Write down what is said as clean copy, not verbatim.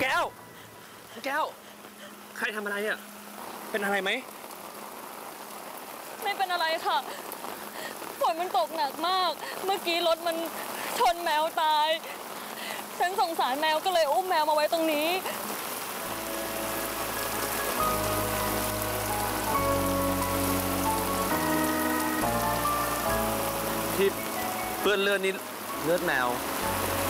แก้วแก้วใครทำอะไรอ่ะเป็นอะไรไหมไม่เป็นอะไรค่ะฝนมันตกหนักมากเมื่อกี้รถมันชนแมวตายฉันสงสารแมวก็เลยอุ้มแมวมาไว้ตรงนี้ที่เปื้อนเลือดนี่เลือดแมว